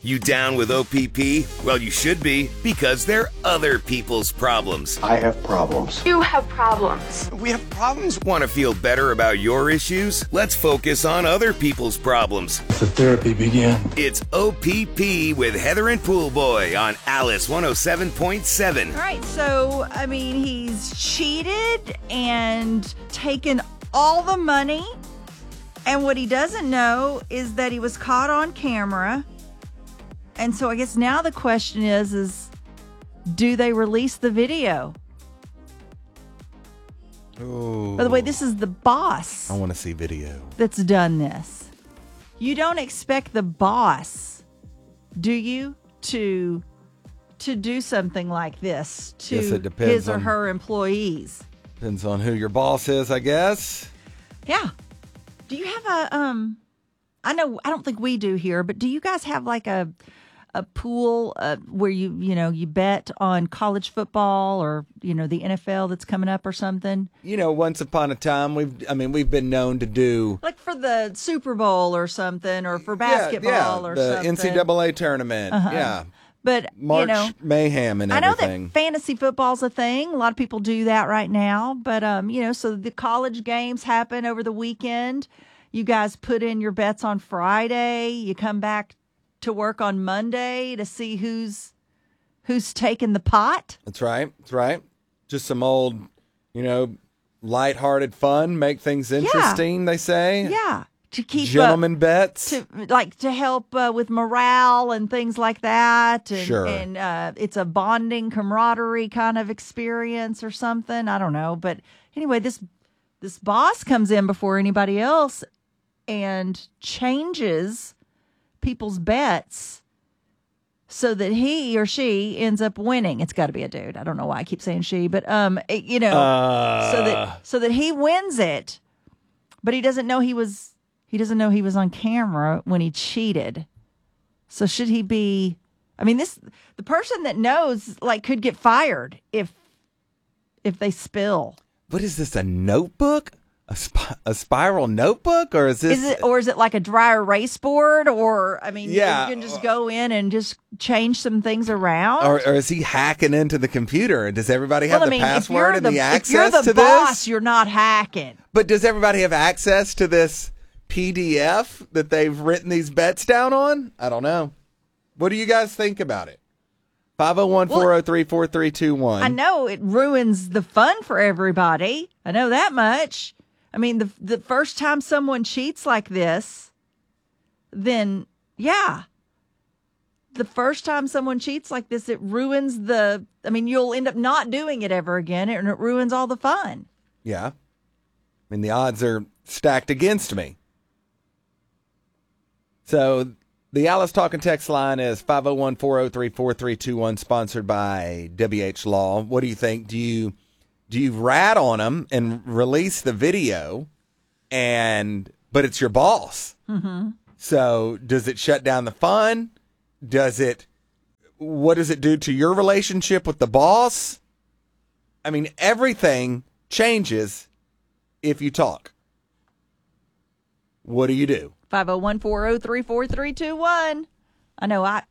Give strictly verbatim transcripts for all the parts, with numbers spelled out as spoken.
You down with O P P? Well, you should be, because they're other people's problems. I have problems. You have problems. We have problems. Want to feel better about your issues? Let's focus on other people's problems. The therapy began. It's O P P with Heather and Poolboy on Alice one oh seven point seven. All right, so, I mean, he's cheated and taken all the money. And what he doesn't know is that he was caught on camera. And so I guess now the question is, is do they release the video? Ooh. By the way, this is the boss I want to see video. that's done this. You don't expect the boss, do you, to to do something like this to Guess it depends his or on- her employees. Depends on who your boss is, I guess. Yeah. Do you have a um I know I don't think we do here, but do you guys have like a a pool uh, where you, you know, you bet on college football or, you know, the N F L that's coming up or something? You know, once upon a time, we've, I mean, we've been known to do. Like for the Super Bowl or something, or for basketball yeah, yeah, or the something. N C double A tournament. Uh-huh. Yeah. But, March you know, mayhem and I know everything. that fantasy football's a thing. A lot of people do that right now. But, um, you know, so the college games happen over the weekend. You guys put in your bets on Friday. You come back to work on Monday to see who's who's taking the pot. That's right. That's right. Just some old, you know, lighthearted fun, make things interesting, they say. Yeah. To keep Gentlemen uh, bets. to like to help uh, with morale and things like that. And, Sure. And uh, it's a bonding camaraderie kind of experience or something. I don't know. But anyway, this this boss comes in before anybody else and changes people's bets so that he or she ends up winning. It's got to be a dude. I don't know why I keep saying she, but um, it- you know, Uh. so that so that he wins it, but he doesn't know he was he doesn't know he was on camera when he cheated. So should he be? I mean, this the person that knows like could get fired if if they spill. What is this, a notebook? A, sp- a spiral notebook? Or is this... Is it, or is it like a dry erase board? Or, I mean, Yeah. you can just go in and just change some things around. Or, or is he hacking into the computer? Does everybody have Well, I the mean, if password you're and the, the if access you're the to boss, this? you're not hacking. But does everybody have access to this P D F that they've written these bets down on? I don't know. What do you guys think about it? five oh one, four oh three, four three two one. I know it ruins the fun for everybody. I know that much. I mean, the the first time someone cheats like this, then yeah. The first time someone cheats like this, it ruins the, I mean, you'll end up not doing it ever again, and it ruins all the fun. Yeah. I mean, the odds are stacked against me. So the Alice Talking text line is five oh one, four oh three, four three two one, sponsored by W H Law. What do you think? Do you do you rat on them and release the video, and but it's your boss? Mm-hmm. So does it shut down the fun? Does it? What does it do to your relationship with the boss? I mean, everything changes if you talk. What do you do? five oh one, four oh three, four three two one. I know I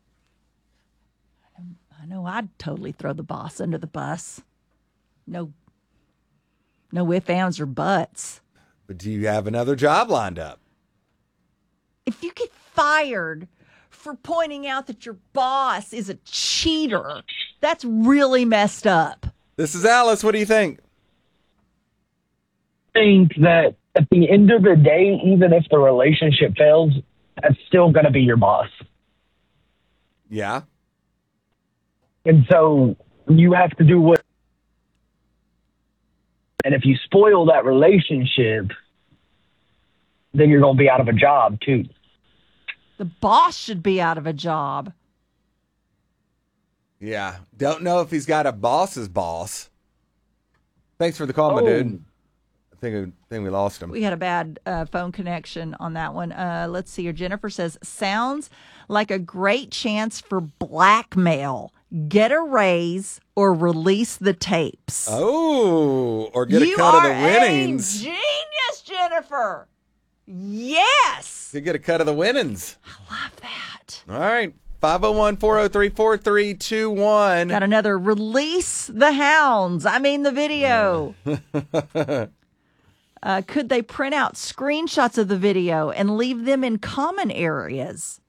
I know I'd totally throw the boss under the bus. No no ifs, ands, or buts. But do you have another job lined up? If you get fired for pointing out that your boss is a cheater, that's really messed up. This is Alice. What do you think? think that at the end of the day, even if the relationship fails, that's still going to be your boss. Yeah. And so you have to do what. And if you spoil that relationship, then you're going to be out of a job too. The boss should be out of a job. Yeah. Don't know if he's got a boss's boss. Thanks for the call, my Oh. dude. I think, I think we lost him. We had a bad uh, phone connection on that one. Uh, let's see here. Jennifer says, sounds like a great chance for blackmail. Get a raise or release the tapes. Oh, or get you a cut of are the winnings. a genius, Jennifer. Yes. You get a cut of the winnings. I love that. that. All right. five oh one, four oh three, four three two one. Got another release the hounds. I mean the video. uh, could they print out screenshots of the video and leave them in common areas?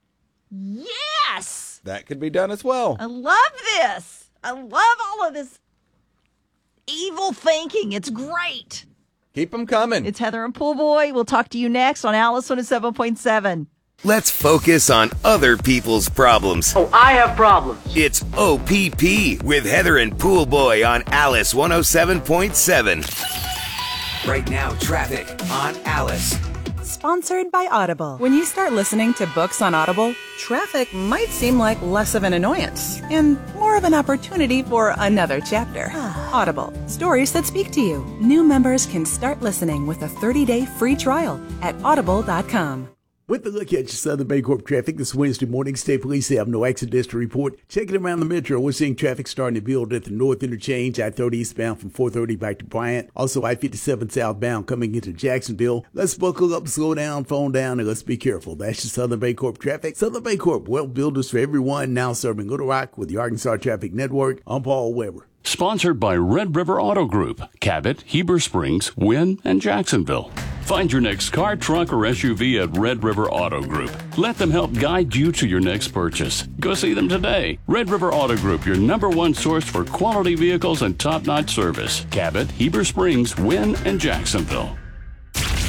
Yes! That could be done as well. I love this. I love all of this evil thinking. It's great. Keep them coming. It's Heather and Pool Boy. We'll talk to you next on Alice one oh seven point seven. Let's focus on other people's problems. Oh, I have problems. It's O P P with Heather and Pool Boy on Alice one oh seven point seven. Right now, traffic on Alice. Sponsored by Audible. When you start listening to books on Audible, traffic might seem like less of an annoyance and more of an opportunity for another chapter. Audible, stories that speak to you. New members can start listening with a thirty-day free trial at audible dot com. With a look at your Southern Baycorp traffic this Wednesday morning, state police have no accidents to report. Checking around the metro, we're seeing traffic starting to build at the north interchange, I thirty eastbound from four thirty back to Bryant. Also, I fifty-seven southbound coming into Jacksonville. Let's buckle up, slow down, phone down, and let's be careful. That's your Southern Baycorp traffic. Southern Baycorp, well builders for everyone, now serving Little Rock with the Arkansas Traffic Network. I'm Paul Weber. Sponsored by Red River Auto Group, Cabot, Heber Springs, Wynn, and Jacksonville. Find your next car, truck, or S U V at Red River Auto Group. Let them help guide you to your next purchase. Go see them today. Red River Auto Group, your number one source for quality vehicles and top-notch service. Cabot, Heber Springs, Wynn, and Jacksonville.